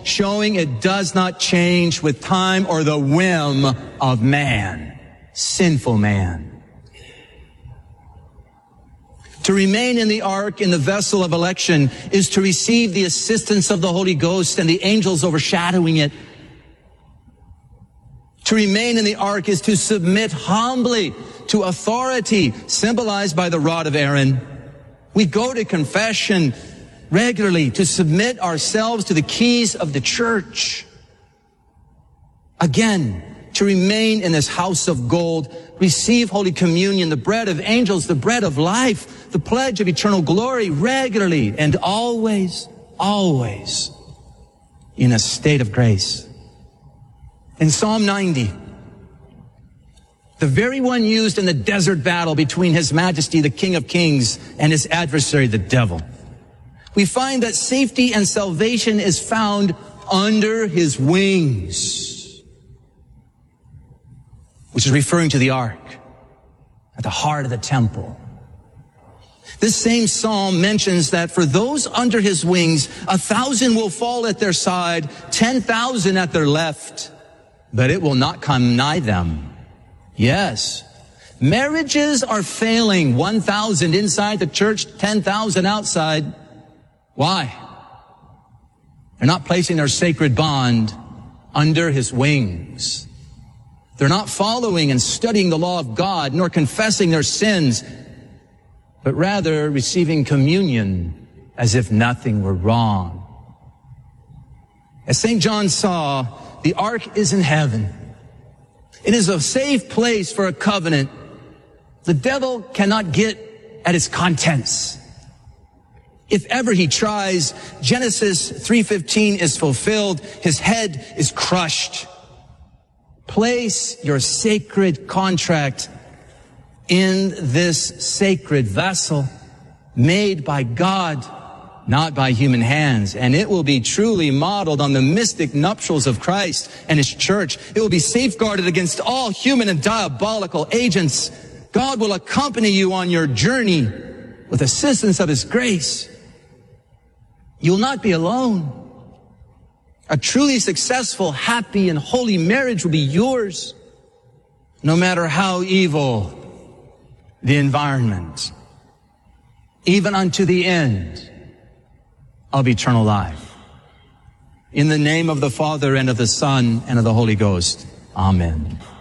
showing it does not change with time or the whim of man, sinful man. To remain in the ark, in the vessel of election, is to receive the assistance of the Holy Ghost and the angels overshadowing it. To remain in the ark is to submit humbly to authority, symbolized by the rod of Aaron. We go to confession regularly to submit ourselves to the keys of the church. Again, to remain in this house of gold, receive Holy Communion, the bread of angels, the bread of life, the pledge of eternal glory regularly and always, always in a state of grace. In Psalm 90, the very one used in the desert battle between His Majesty, the King of Kings, and his adversary, the devil, we find that safety and salvation is found under His wings, which is referring to the ark at the heart of the temple. This same psalm mentions that for those under His wings, 1,000 will fall at their side, 10,000 at their left, but it will not come nigh them. Yes, marriages are failing, 1,000 inside the church, 10,000 outside. Why? They're not placing their sacred bond under His wings. They're not following and studying the law of God, nor confessing their sins, but rather receiving communion as if nothing were wrong. As St. John saw, the ark is in heaven. It is a safe place for a covenant. The devil cannot get at its contents. If ever he tries, Genesis 3:15 is fulfilled. His head is crushed. Place your sacred contract in this sacred vessel made by God, not by human hands, and it will be truly modeled on the mystic nuptials of Christ and His church. It will be safeguarded against all human and diabolical agents. God will accompany you on your journey with assistance of His grace. You will not be alone. A truly successful, happy, and holy marriage will be yours, no matter how evil the environment, even unto the end of eternal life. In the name of the Father, and of the Son, and of the Holy Ghost. Amen.